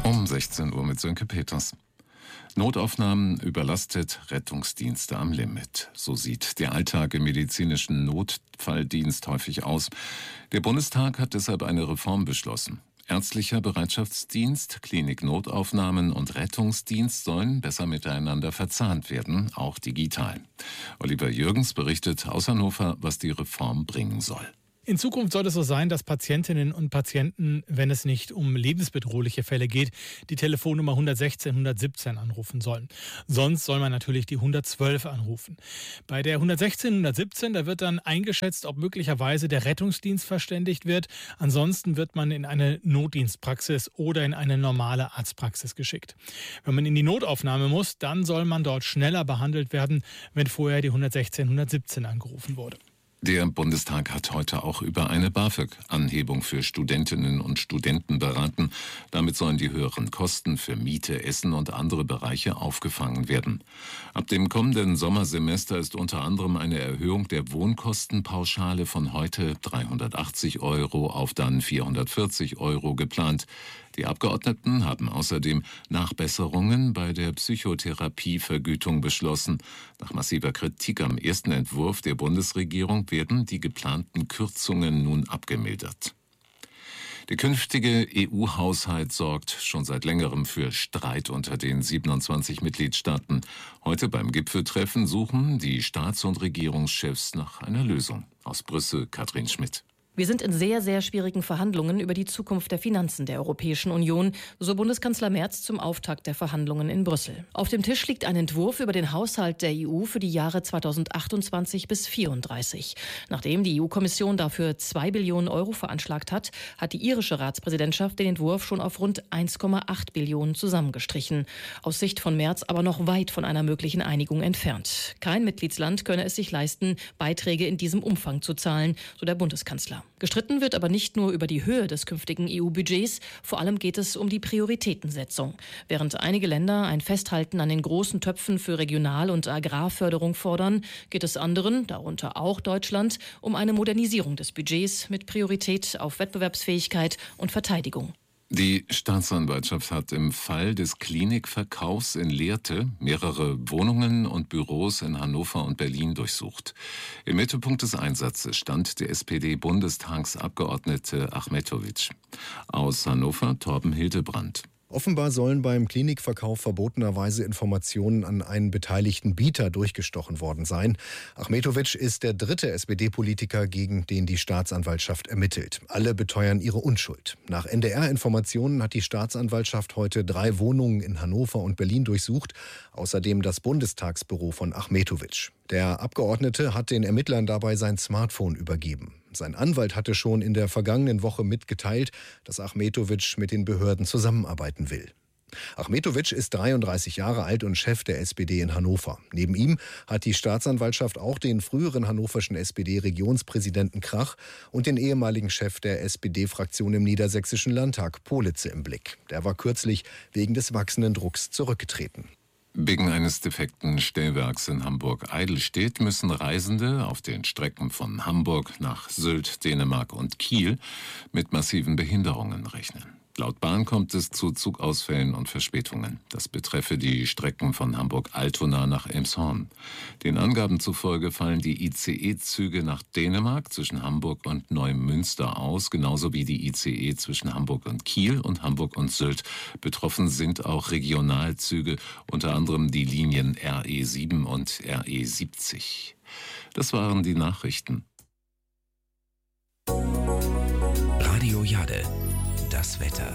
Um 16 Uhr mit Sönke Peters. Notaufnahmen überlastet, Rettungsdienste am Limit. So sieht der Alltag im medizinischen Notfalldienst häufig aus. Der Bundestag hat deshalb eine Reform beschlossen. Ärztlicher Bereitschaftsdienst, Klinik-Notaufnahmen und Rettungsdienst sollen besser miteinander verzahnt werden, auch digital. Oliver Jürgens berichtet aus Hannover, was die Reform bringen soll. In Zukunft soll es so sein, dass Patientinnen und Patienten, wenn es nicht um lebensbedrohliche Fälle geht, die Telefonnummer 116 117 anrufen sollen. Sonst soll man natürlich die 112 anrufen. Bei der 116 117, da wird dann eingeschätzt, ob möglicherweise der Rettungsdienst verständigt wird. Ansonsten wird man in eine Notdienstpraxis oder in eine normale Arztpraxis geschickt. Wenn man in die Notaufnahme muss, dann soll man dort schneller behandelt werden, wenn vorher die 116 117 angerufen wurde. Der Bundestag hat heute auch über eine BAföG-Anhebung für Studentinnen und Studenten beraten. Damit sollen die höheren Kosten für Miete, Essen und andere Bereiche aufgefangen werden. Ab dem kommenden Sommersemester ist unter anderem eine Erhöhung der Wohnkostenpauschale von heute 380 € auf dann 440 € geplant. Die Abgeordneten haben außerdem Nachbesserungen bei der Psychotherapievergütung beschlossen. Nach massiver Kritik am ersten Entwurf der Bundesregierung werden die geplanten Kürzungen nun abgemildert. Der künftige EU-Haushalt sorgt schon seit längerem für Streit unter den 27 Mitgliedstaaten. Heute beim Gipfeltreffen suchen die Staats- und Regierungschefs nach einer Lösung. Aus Brüssel, Katrin Schmidt. Wir sind in sehr, sehr schwierigen Verhandlungen über die Zukunft der Finanzen der Europäischen Union, so Bundeskanzler Merz zum Auftakt der Verhandlungen in Brüssel. Auf dem Tisch liegt ein Entwurf über den Haushalt der EU für die Jahre 2028 bis 2034. Nachdem die EU-Kommission dafür 2 Billionen € veranschlagt hat, hat die irische Ratspräsidentschaft den Entwurf schon auf rund 1,8 Billionen zusammengestrichen. Aus Sicht von Merz aber noch weit von einer möglichen Einigung entfernt. Kein Mitgliedsland könne es sich leisten, Beiträge in diesem Umfang zu zahlen, so der Bundeskanzler. Gestritten wird aber nicht nur über die Höhe des künftigen EU-Budgets, vor allem geht es um die Prioritätensetzung. Während einige Länder ein Festhalten an den großen Töpfen für Regional- und Agrarförderung fordern, geht es anderen, darunter auch Deutschland, um eine Modernisierung des Budgets mit Priorität auf Wettbewerbsfähigkeit und Verteidigung. Die Staatsanwaltschaft hat im Fall des Klinikverkaufs in Lehrte mehrere Wohnungen und Büros in Hannover und Berlin durchsucht. Im Mittelpunkt des Einsatzes stand der SPD-Bundestagsabgeordnete Achmetović. Aus Hannover Torben Hildebrand. Offenbar sollen beim Klinikverkauf verbotenerweise Informationen an einen beteiligten Bieter durchgestochen worden sein. Achmetović ist der dritte SPD-Politiker, gegen den die Staatsanwaltschaft ermittelt. Alle beteuern ihre Unschuld. Nach NDR-Informationen hat die Staatsanwaltschaft heute 3 Wohnungen in Hannover und Berlin durchsucht, außerdem das Bundestagsbüro von Achmetović. Der Abgeordnete hat den Ermittlern dabei sein Smartphone übergeben. Sein Anwalt hatte schon in der vergangenen Woche mitgeteilt, dass Achmetović mit den Behörden zusammenarbeiten will. Achmetović ist 33 Jahre alt und Chef der SPD in Hannover. Neben ihm hat die Staatsanwaltschaft auch den früheren hannoverschen SPD-Regionspräsidenten Krach und den ehemaligen Chef der SPD-Fraktion im Niedersächsischen Landtag, Politze, im Blick. Der war kürzlich wegen des wachsenden Drucks zurückgetreten. Wegen eines defekten Stellwerks in Hamburg-Eidelstedt müssen Reisende auf den Strecken von Hamburg nach Sylt, Dänemark und Kiel mit massiven Behinderungen rechnen. Laut Bahn kommt es zu Zugausfällen und Verspätungen. Das betreffe die Strecken von Hamburg-Altona nach Elmshorn. Den Angaben zufolge fallen die ICE-Züge nach Dänemark zwischen Hamburg und Neumünster aus, genauso wie die ICE zwischen Hamburg und Kiel und Hamburg und Sylt. Betroffen sind auch Regionalzüge, unter anderem die Linien RE7 und RE70. Das waren die Nachrichten. Radio Jade. Das Wetter.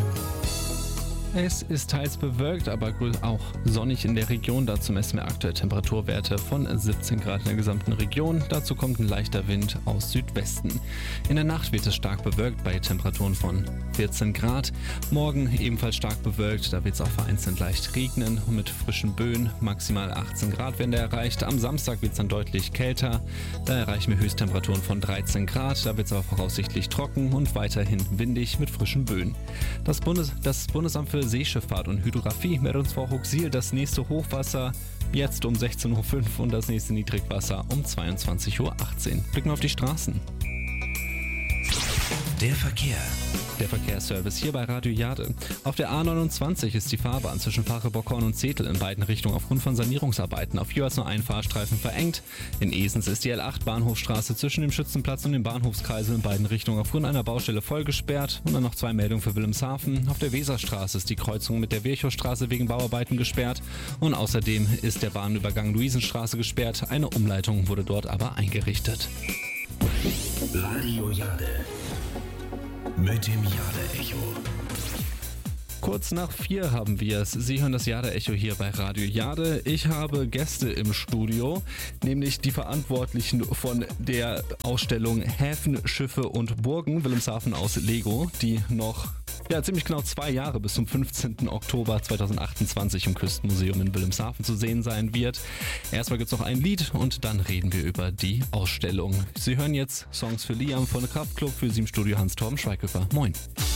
Es ist teils bewölkt, aber auch sonnig in der Region. Dazu messen wir aktuell Temperaturwerte von 17 Grad in der gesamten Region. Dazu kommt ein leichter Wind aus Südwesten. In der Nacht wird es stark bewölkt bei Temperaturen von 14 Grad. Morgen ebenfalls stark bewölkt, da wird es auch vereinzelt leicht regnen und mit frischen Böen. Maximal 18 Grad werden da erreicht. Am Samstag wird es dann deutlich kälter. Da erreichen wir Höchsttemperaturen von 13 Grad. Da wird es aber voraussichtlich trocken und weiterhin windig mit frischen Böen. Das Bundesamt für Seeschifffahrt und Hydrographie meldet uns vor Huxil das nächste Hochwasser jetzt um 16:05 Uhr und das nächste Niedrigwasser um 22:18 Uhr. Blicken wir auf die Straßen. Der Verkehr. Der Verkehrsservice hier bei Radio Jade. Auf der A29 ist die Fahrbahn zwischen Fachre-Bockhorn und Zetel in beiden Richtungen aufgrund von Sanierungsarbeiten auf jeweils nur einen Fahrstreifen verengt. In Esens ist die L8 Bahnhofstraße zwischen dem Schützenplatz und dem Bahnhofskreisel in beiden Richtungen aufgrund einer Baustelle voll gesperrt. Und dann noch 2 Meldungen für Wilhelmshaven. Auf der Weserstraße ist die Kreuzung mit der Virchowstraße wegen Bauarbeiten gesperrt. Und außerdem ist der Bahnübergang Luisenstraße gesperrt. Eine Umleitung wurde dort aber eingerichtet. Radio Jade. Mit dem Jade-Echo. Kurz nach 4 haben wir es. Sie hören das Jade-Echo hier bei Radio Jade. Ich habe Gäste im Studio, nämlich die Verantwortlichen von der Ausstellung Häfen, Schiffe und Burgen Wilhelmshaven aus Lego, die noch ziemlich genau 2 Jahre bis zum 15. Oktober 2028 im Küstenmuseum in Wilhelmshaven zu sehen sein wird. Erstmal gibt es noch ein Lied und dann reden wir über die Ausstellung. Sie hören jetzt Songs für Liam von Kraftklub, für Sie im Studio Hans-Torben Schweighöfer. Moin.